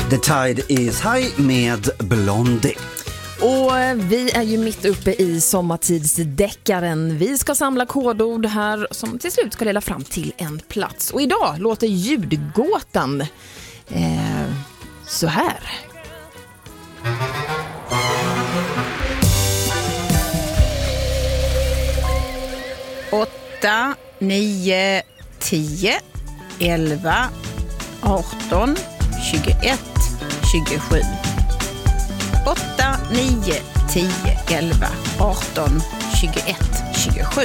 The Tide is High med Blondie. Och vi är ju mitt uppe i sommartidsdeckaren. Vi ska samla kodord här som till slut ska leda fram till en plats. Och idag låter ljudgåtan så här. Åtta, 9, 10, 11, 18, 21, 27. 8, 9, 10, 11, 18, 21, 27.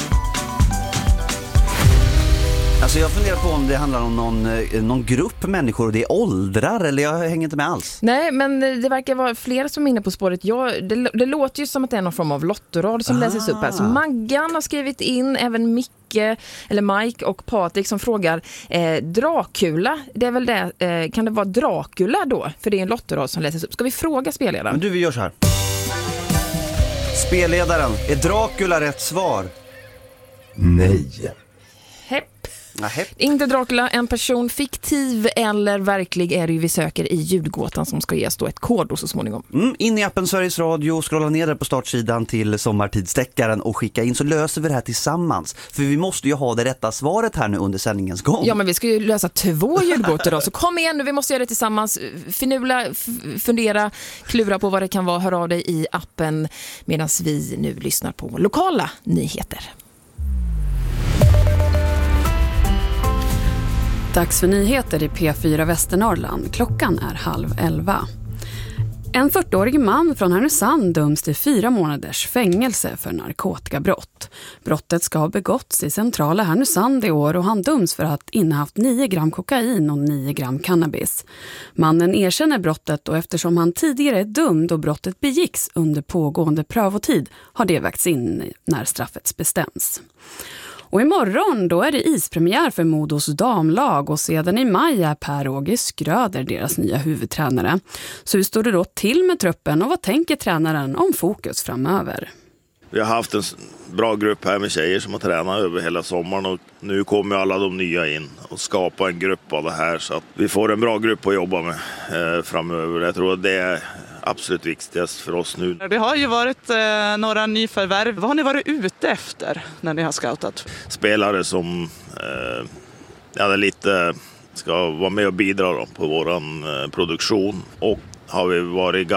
Alltså jag funderar på om det handlar om någon grupp människor och det är åldrar, eller jag hänger inte med alls. Nej, men det verkar vara flera som är inne på spåret. Det låter ju som att det är någon form av lottorad som läses upp här. Så Maggan har skrivit in, även Mike och Patrik som frågar Dracula, det är väl det, kan det vara Dracula då? För det är en lottorad som läses upp. Ska vi fråga spelledaren? Men du, vi gör så här. Spelledaren, är Dracula rätt svar? Nej. Inte Dracula, en person fiktiv eller verklig är det ju vi söker i ljudgåtan som ska ges då ett kod så småningom. In i appen Sveriges Radio, scrolla ner där på startsidan till sommartidsdeckaren och skicka in så löser vi det här tillsammans. För vi måste ju ha det rätta svaret här nu under sändningens gång. Ja, men vi ska ju lösa 2 ljudgåtor då, så kom igen nu, vi måste göra det tillsammans. Finula, fundera, klura på vad det kan vara, hör av dig i appen medan vi nu lyssnar på lokala nyheter. Dags för nyheter i P4 Västernorrland. Klockan är 10:30. En 40-årig man från Härnösand döms till 4 månaders fängelse för narkotikabrott. Brottet ska ha begåtts i centrala Härnösand i år och han döms för att innehaft 9 gram kokain och 9 gram cannabis. Mannen erkänner brottet och eftersom han tidigare är dömd och brottet begicks under pågående prövotid har det vägts in när straffet bestäms. Och imorgon då är det ispremiär för Modos damlag och sedan i maj är Per-Åge Skröder deras nya huvudtränare. Så hur står det då till med truppen och vad tänker tränaren om fokus framöver? Vi har haft en bra grupp här med tjejer som har tränat över hela sommaren och nu kommer alla de nya in och skapa en grupp av det här så att vi får en bra grupp att jobba med framöver. Jag tror att det är absolut viktigast för oss nu. Det har ju varit några nyförvärv. Vad har ni varit ute efter när ni har scoutat? Spelare som lite ska vara med och bidra då på våran produktion och har vi varit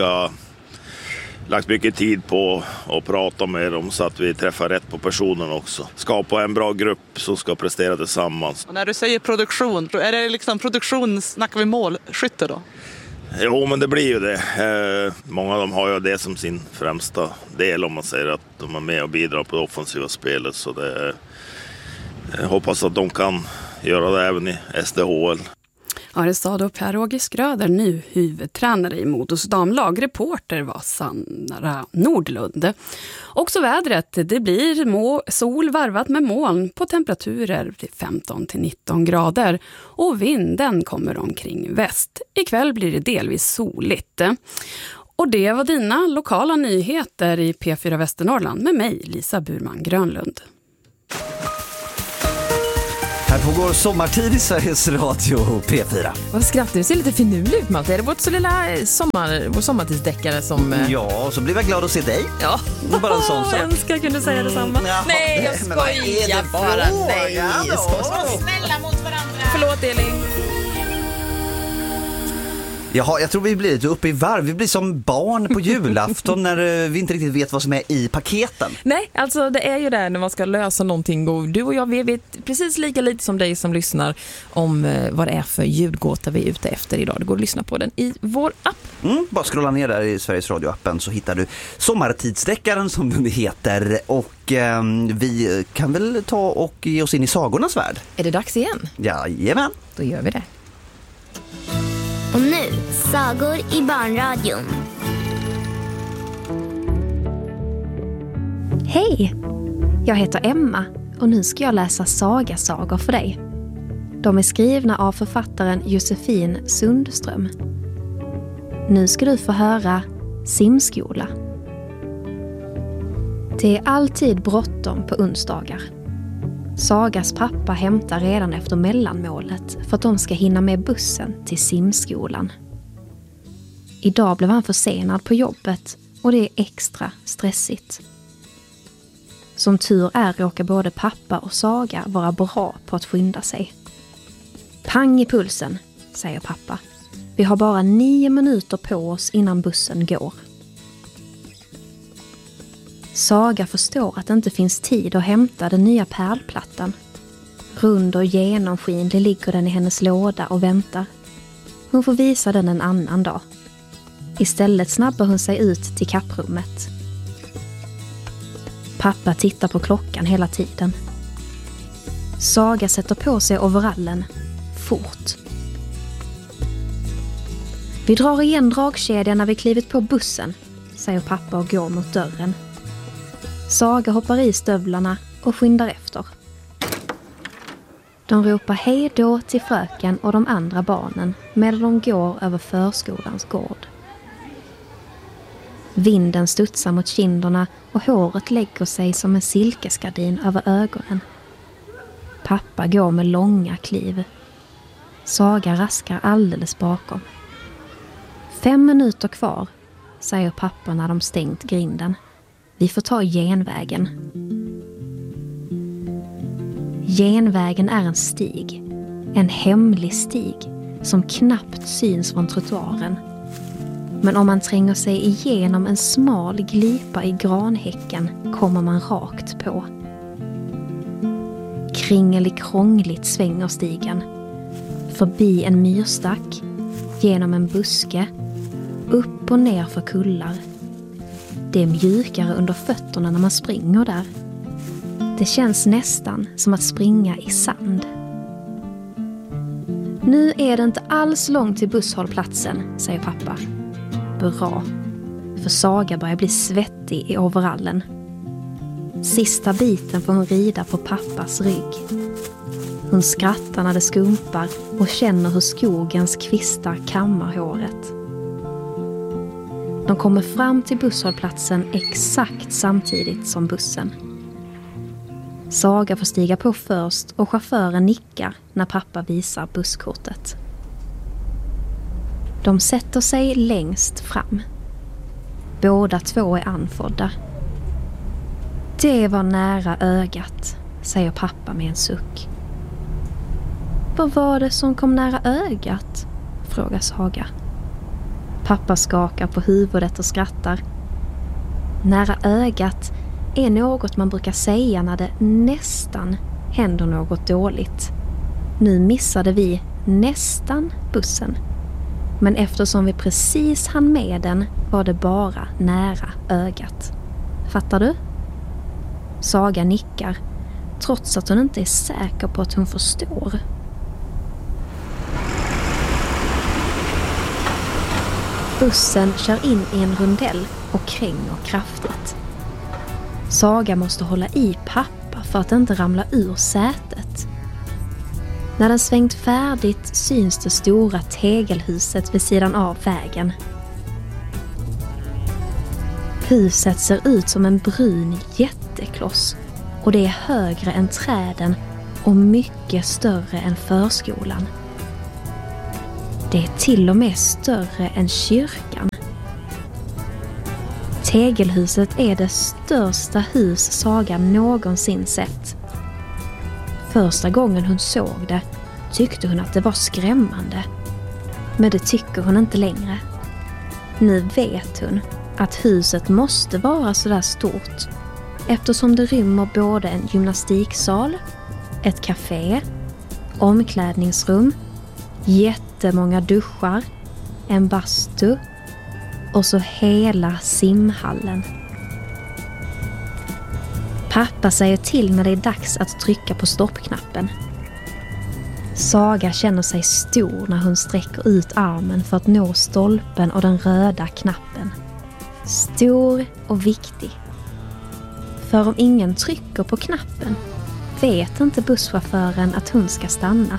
lagt mycket tid på att prata med dem så att vi träffar rätt på personen också. Skapa en bra grupp som ska prestera tillsammans. Och när du säger produktion, är det liksom produktion, snackar vi målskytte då? Jo, men det blir ju det. Många av dem har ju det som sin främsta del om man säger att de är med och bidrar på det offensiva spelet. Så jag hoppas att de kan göra det även i SDHL. Ja, det sa då Per-Åge Skröder, nu huvudtränare i Modos damlag. Reporter var Sandra Nordlund. Också vädret, det blir sol varvat med moln på temperaturer till 15-19 grader. Och vinden kommer omkring väst. Ikväll blir det delvis soligt. Och det var dina lokala nyheter i P4 Västernorrland med mig, Lisa Burman Grönlund. Här pågår sommartid i Sveriges Radio P4. Vad skrattar du? Ser lite finurlig ut, Malte. Är det vår sommartidsdeckare som... Ja, så blir jag glad att se dig. Ja. Bara en sån sak. Jag önskar kunde säga detsamma. Nej, jag skojar bara. Nej, så snälla mot varandra. Förlåt, Elin. Jaha, jag tror vi blir lite uppe i varv. Vi blir som barn på julafton när vi inte riktigt vet vad som är i paketen. Nej, alltså det är ju där när man ska lösa någonting. Och du och jag vi vet precis lika lite som dig som lyssnar om vad det är för ljudgåta vi är ute efter idag. Det går att lyssna på den i vår app. Bara scrolla ner där i Sveriges Radio-appen så hittar du sommartidsdeckaren som den heter. Och vi kan väl ta och ge oss in i sagornas värld. Är det dags igen? Jajamän. Då gör vi det. Och nu, sagor i barnradion. Hej! Jag heter Emma och nu ska jag läsa sagasagor för dig. De är skrivna av författaren Josefin Sundström. Nu ska du få höra Simskola. Det är alltid bråttom på onsdagar. Sagas pappa hämtar redan efter mellanmålet för att de ska hinna med bussen till simskolan. Idag blev han försenad på jobbet och det är extra stressigt. Som tur är råkar både pappa och Saga vara bra på att skynda sig. Pang i pulsen, säger pappa. Vi har bara 9 minuter på oss innan bussen går. Saga förstår att det inte finns tid att hämta den nya pärlplattan. Rund och genomskinlig ligger den i hennes låda och väntar. Hon får visa den en annan dag. Istället snabbar hon sig ut till kapprummet. Pappa tittar på klockan hela tiden. Saga sätter på sig overallen. Fort. Vi drar igen dragkedjan när vi klivit på bussen, säger pappa och går mot dörren. Saga hoppar i stövlarna och skyndar efter. De ropar hej då till fröken och de andra barnen medan de går över förskolans gård. Vinden studsar mot kinderna och håret lägger sig som en silkesgardin över ögonen. Pappa går med långa kliv. Saga raskar alldeles bakom. 5 minuter kvar, säger pappa när de stängt grinden. Vi får ta genvägen. Genvägen är en stig. En hemlig stig som knappt syns från trottoaren. Men om man tränger sig igenom en smal glipa i granhäcken kommer man rakt på. Kringelikrångligt svänger stigen. Förbi en myrstack, genom en buske, upp och ner för kullar. Det är mjukare under fötterna när man springer där. Det känns nästan som att springa i sand. Nu är det inte alls långt till busshållplatsen, säger pappa. Bra, för Saga börjar bli svettig i overallen. Sista biten får hon rida på pappas rygg. Hon skrattar när det skumpar och känner hur skogens kvistar kammar håret. De kommer fram till busshållplatsen exakt samtidigt som bussen. Saga får stiga på först och chauffören nickar när pappa visar busskortet. De sätter sig längst fram. Båda två är anfodda. Det var nära ögat, säger pappa med en suck. Vad var det som kom nära ögat? Frågar Saga. Pappa skakar på huvudet och skrattar. Nära ögat är något man brukar säga när det nästan händer något dåligt. Nu missade vi nästan bussen. Men eftersom vi precis hann med den var det bara nära ögat. Fattar du? Saga nickar, trots att hon inte är säker på att hon förstår. Bussen kör in i en rundell och kränger kraftigt. Saga måste hålla i pappa för att inte ramla ur sätet. När den svängt färdigt syns det stora tegelhuset vid sidan av vägen. Huset ser ut som en brun jättekloss och det är högre än träden och mycket större än förskolan. Det är till och med större än kyrkan. Tegelhuset är det största hus Saga någonsin sett. Första gången hon såg det tyckte hon att det var skrämmande. Men det tycker hon inte längre. Nu vet hon att huset måste vara så där stort eftersom det rymmer både en gymnastiksal, ett café, omklädningsrum, jättemånga duschar, en bastu och så hela simhallen. Pappa säger till när det är dags att trycka på stoppknappen. Saga känner sig stor när hon sträcker ut armen för att nå stolpen och den röda knappen. Stor och viktig. För om ingen trycker på knappen vet inte busschauffören att hon ska stanna.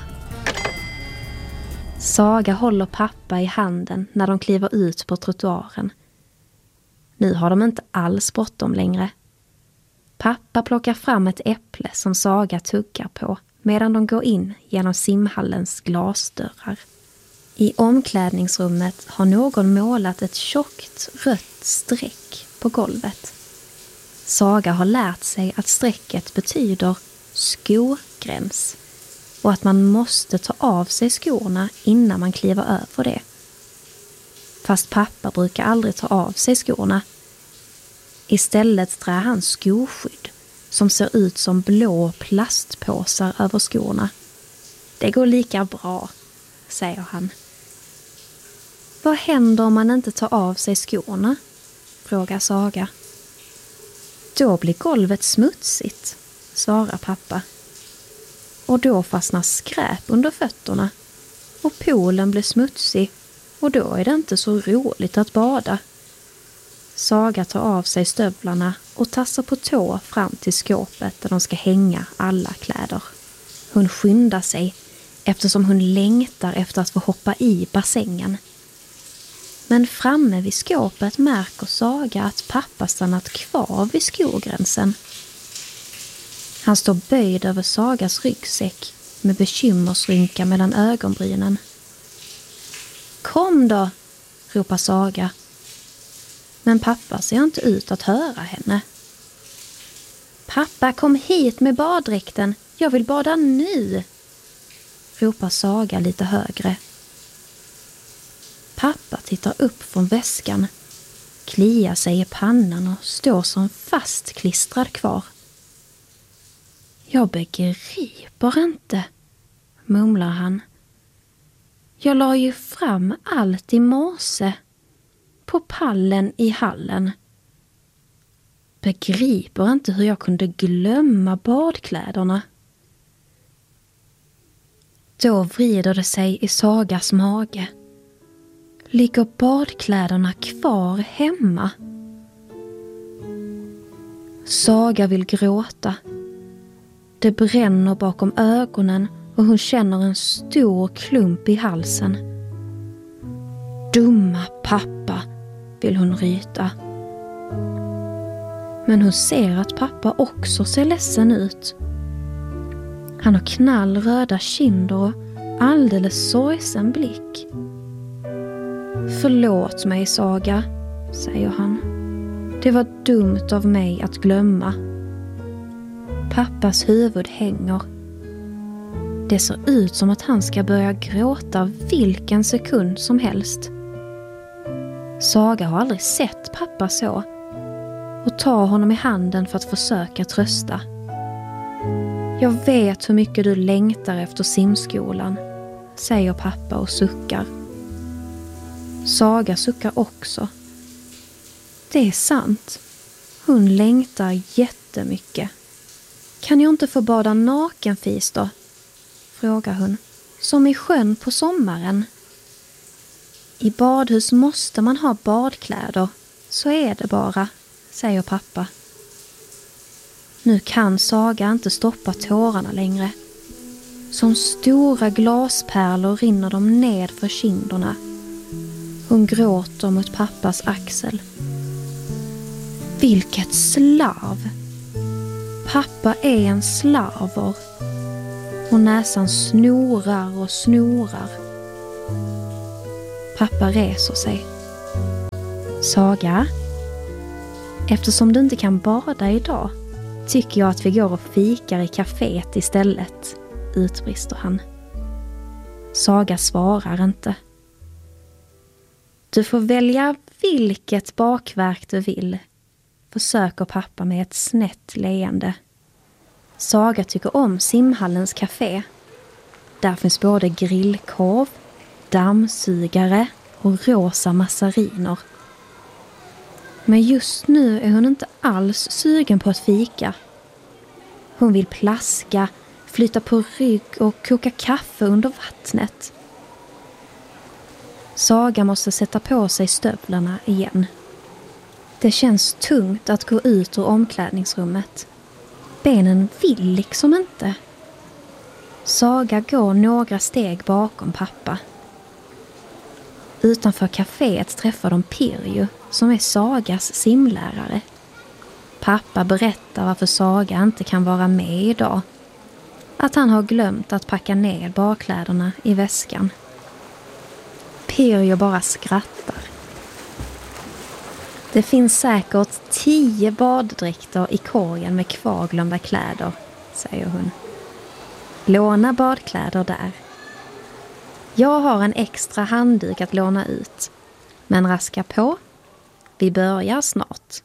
Saga håller pappa i handen när de kliver ut på trottoaren. Nu har de inte alls bråttom längre. Pappa plockar fram ett äpple som Saga tuggar på medan de går in genom simhallens glasdörrar. I omklädningsrummet har någon målat ett tjockt rött streck på golvet. Saga har lärt sig att strecket betyder skogräns och att man måste ta av sig skorna innan man kliver över det. Fast pappa brukar aldrig ta av sig skorna. Istället drar han skoskydd som ser ut som blå plastpåsar över skorna. Det går lika bra, säger han. Vad händer om man inte tar av sig skorna? Frågar Saga. Då blir golvet smutsigt, svarar pappa. Och då fastnar skräp under fötterna. Och poolen blir smutsig och då är det inte så roligt att bada. Saga tar av sig stövlarna och tassar på tå fram till skåpet där de ska hänga alla kläder. Hon skyndar sig eftersom hon längtar efter att få hoppa i bassängen. Men framme vid skåpet märker Saga att pappa stannat kvar vid skogränsen. Han står böjd över Sagas ryggsäck med bekymmersrynka mellan ögonbrynen. Kom då, ropar Saga. Men pappa ser inte ut att höra henne. Pappa, kom hit med baddräkten. Jag vill bada nu, ropar Saga lite högre. Pappa tittar upp från väskan, kliar sig i pannan och står som fastklistrad kvar. Jag begriper inte, mumlar han. Jag la ju fram allt i morse på pallen i hallen. Begriper inte hur jag kunde glömma badkläderna. Då vrider det sig i Sagas mage. Ligger badkläderna kvar hemma? Saga vill gråta. Det bränner bakom ögonen och hon känner en stor klump i halsen. Dumma pappa, vill hon ryta. Men hon ser att pappa också ser ledsen ut. Han har knallröda kinder och alldeles sorgsen blick. Förlåt mig, Saga, säger han. Det var dumt av mig att glömma. Pappas huvud hänger. Det ser ut som att han ska börja gråta vilken sekund som helst. Saga har aldrig sett pappa så och tar honom i handen för att försöka trösta. Jag vet hur mycket du längtar efter simskolan, säger pappa och suckar. Saga suckar också. Det är sant. Hon längtar jättemycket. Kan jag inte få bada nakenfis då? Frågar hon. Som i sjön på sommaren. I badhus måste man ha badkläder. Så är det bara, säger pappa. Nu kan Saga inte stoppa tårarna längre. Som stora glaspärlor rinner de ned för kinderna. Hon gråter mot pappas axel. Vilket slarv! Pappa är en slarver. Och näsan snorar och snorar. Pappa reser sig. Saga, eftersom du inte kan bada idag tycker jag att vi går och fikar i kaféet istället, utbrister han. Saga svarar inte. Du får välja vilket bakverk du vill, försöker pappa med ett snett leende. Saga tycker om simhallens café. Där finns både grillkorv, dammsugare och rosa massariner. Men just nu är hon inte alls sugen på att fika. Hon vill plaska, flyta på rygg och koka kaffe under vattnet. Saga måste sätta på sig stövlarna igen. Det känns tungt att gå ut ur omklädningsrummet. Benen vill liksom inte. Saga går några steg bakom pappa. Utanför kaféet träffar de Pirjo, som är Sagas simlärare. Pappa berättar varför Saga inte kan vara med idag. Att han har glömt att packa ner badkläderna i väskan. Pirjo bara skrattar. Det finns säkert 10 baddräkter i korgen med kvarglömda kläder, säger hon. Låna badkläder där. Jag har en extra handduk att låna ut. Men raska på. Vi börjar snart.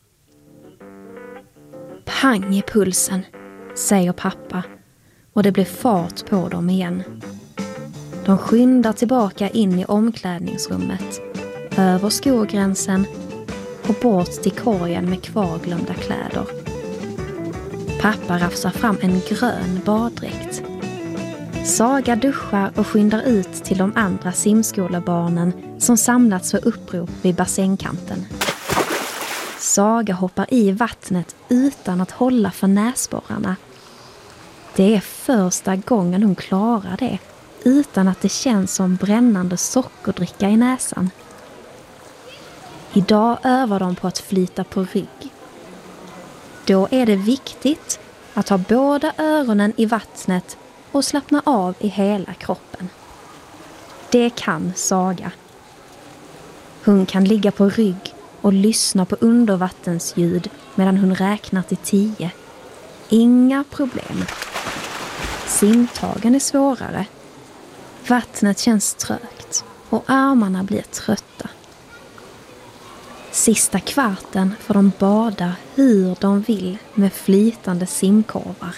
Pang i pulsen, säger pappa. Och det blir fart på dem igen. De skyndar tillbaka in i omklädningsrummet. Över skogränsen och bort till korgen med kvarglömda kläder. Pappa rafsar fram en grön baddräkt. Saga duschar och skyndar ut till de andra simskolebarnen som samlats för upprop vid bassängkanten. Saga hoppar i vattnet utan att hålla för näsborrarna. Det är första gången hon klarar det utan att det känns som brännande sockerdricka i näsan. Idag övar de på att flyta på rygg. Då är det viktigt att ha båda öronen i vattnet och slappna av i hela kroppen. Det kan Saga. Hon kan ligga på rygg och lyssna på undervattensljud medan hon räknar till 10. Inga problem. Simtagen är svårare. Vattnet känns trögt och armarna blir trötta. Sista kvarten får de bada hur de vill med flytande simkorvar.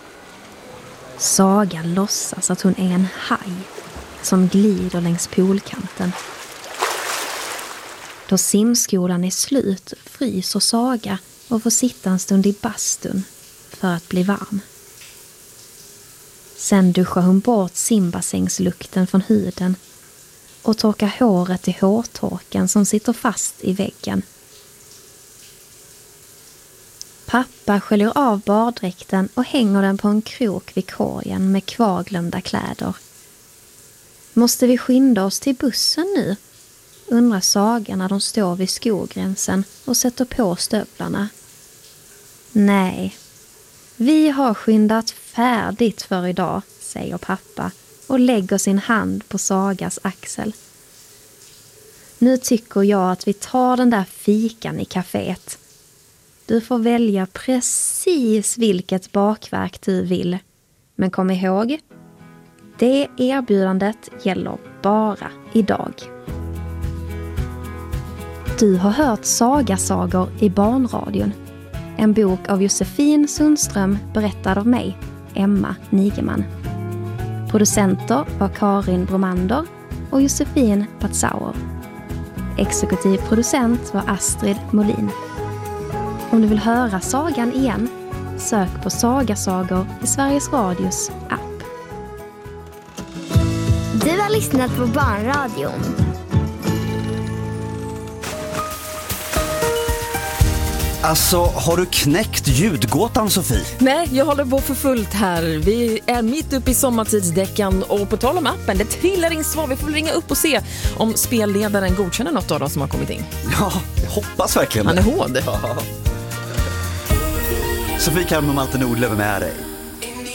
Saga låtsas att hon är en haj som glider längs poolkanten. Då simskolan är slut fryser Saga och får sitta en stund i bastun för att bli varm. Sen duschar hon bort simbassängslukten från huden och torkar håret i hårtorken som sitter fast i väggen. Pappa sköljer av baddräkten och hänger den på en krok vid korgen med kvarglömda kläder. Måste vi skynda oss till bussen nu? Undrar Saga när de står vid skogränsen och sätter på stövlarna. Nej, vi har skyndat färdigt för idag, säger pappa och lägger sin hand på Sagas axel. Nu tycker jag att vi tar den där fikan i kaféet. Du får välja precis vilket bakverk du vill. Men kom ihåg, det erbjudandet gäller bara idag. Du har hört Sagasagor i barnradion. En bok av Josefin Sundström berättad av mig, Emma Nigeman. Producenter var Karin Bromander och Josefin Patzauer. Exekutiv producent var Astrid Molin. Om du vill höra sagan igen, sök på Sagasagor i Sveriges Radios app. Du har lyssnat på Barnradion. Alltså, har du knäckt ljudgåtan, Sofie? Nej, jag håller på för fullt här. Vi är mitt uppe i sommartidsdäckan och på tal om appen, det trillar in svar. Vi får ringa upp och se om spelledaren godkänner något av dem som har kommit in. Ja, jag hoppas verkligen. Han är hård. Ja. Sofie Kalm och Malte Nordlöf med dig.